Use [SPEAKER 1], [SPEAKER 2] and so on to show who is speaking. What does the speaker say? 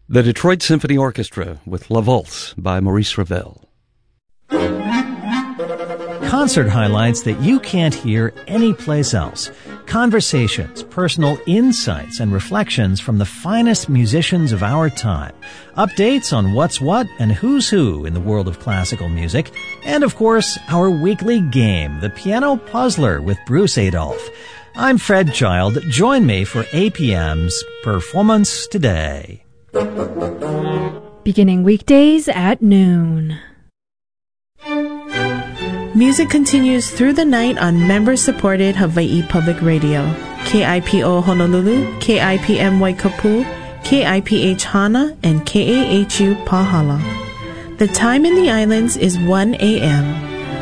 [SPEAKER 1] The Detroit Symphony Orchestra with La Valse by Maurice Ravel.
[SPEAKER 2] Concert highlights that you can't hear anyplace else. Conversations, personal insights, and reflections from the finest musicians of our time. Updates on what's what and who's who in the world of classical music. And, of course, our weekly game, the Piano Puzzler with Bruce Adolphe. I'm Fred Child. Join me for APM's Performance Today.
[SPEAKER 3] Beginning weekdays at noon.
[SPEAKER 4] Music continues through the night on member-supported Hawaii Public Radio. KIPO Honolulu, KIPM Waikapu, KIPH Hana, and KAHU Pahala. The time in the islands is 1 a.m.